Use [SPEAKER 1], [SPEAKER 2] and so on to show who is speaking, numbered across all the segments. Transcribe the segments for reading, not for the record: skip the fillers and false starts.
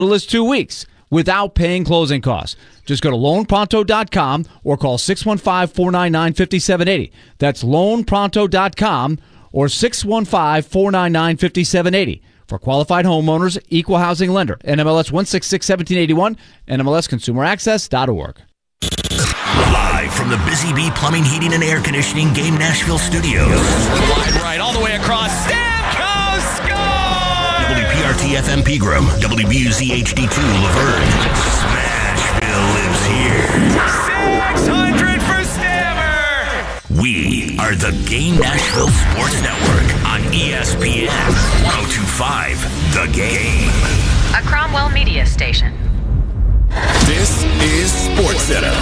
[SPEAKER 1] list 2 weeks without paying closing costs. Just go to loanpronto.com or call 615-499-5780. That's loanpronto.com or 615-499-5780. For qualified homeowners, equal housing lender. NMLS 1661781, NMLSconsumeraccess.org.
[SPEAKER 2] Live from the Busy Bee Plumbing, Heating, and Air Conditioning Game Nashville Studios.
[SPEAKER 3] Wide right, all the way across. Stamkos scores!
[SPEAKER 2] WPRT-FM Pegram, WBUZ HD2 Laverne. Smashville lives here.
[SPEAKER 3] 600 for Stammer!
[SPEAKER 2] We are the Game Nashville Sports Network on ESPN 1025 The Game.
[SPEAKER 4] A Cromwell Media Station.
[SPEAKER 5] This is SportsCenter.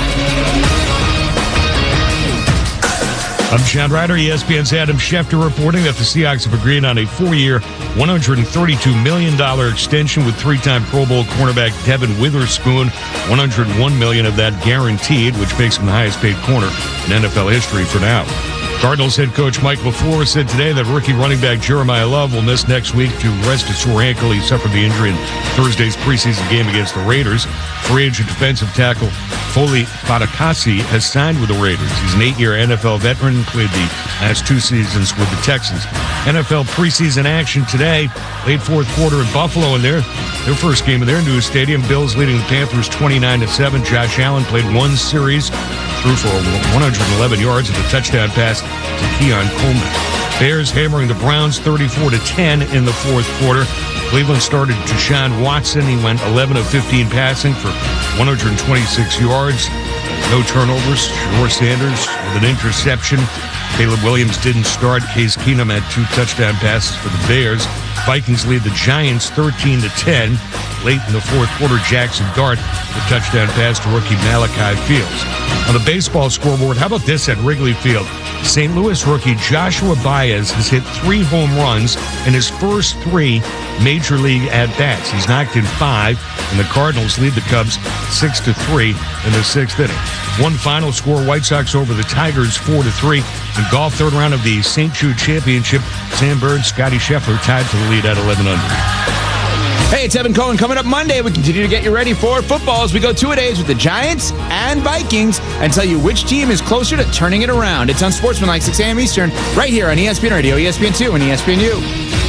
[SPEAKER 6] I'm Chad Ryder. ESPN's Adam Schefter reporting that the Seahawks have agreed on a 4-year, $132 million extension with three-time Pro Bowl cornerback Devin Witherspoon. $101 million of that guaranteed, which makes him the highest-paid corner in NFL history for now. Cardinals head coach Mike LaFleur said today that rookie running back Jeremiah Love will miss next week to rest a sore ankle. He suffered the injury in Thursday's preseason game against the Raiders. Free agent defensive tackle Foley Fatukasi has signed with the Raiders. He's an 8-year NFL veteran, played the last 2 seasons with the Texans. NFL preseason action today, late fourth quarter in Buffalo in their first game of their new stadium. Bills leading the Panthers 29-7. Josh Allen played one series, threw for 111 yards and a touchdown pass to Keon Coleman. Bears hammering the Browns 34-10 in the fourth quarter. Cleveland started Deshaun Watson. He went 11 of 15 passing for 126 yards. No turnovers. Shore Sanders with an interception. Caleb Williams didn't start. Case Keenum had 2 touchdown passes for the Bears. Vikings lead the Giants 13-10. Late in the fourth quarter, Jackson Dart, the touchdown pass to rookie Malachi Fields. On the baseball scoreboard, how about this at Wrigley Field? St. Louis rookie Joshua Baez has hit 3 home runs in his first 3 major league at-bats. He's knocked in 5, and the Cardinals lead the Cubs 6-3 in the 6th inning. One final score, White Sox over the Tigers 4-3. In golf, third round of the St. Jude Championship, Sam Burns, Scotty Scheffler tied for the lead at 11 under.
[SPEAKER 7] Hey, it's Evan Cohen. Coming up Monday, we continue to get you ready for football as we go 2-a-days with the Giants and Vikings and tell you which team is closer to turning it around. It's on Sportsmanlike 6 a.m. Eastern, right here on ESPN Radio, ESPN2, and ESPNU.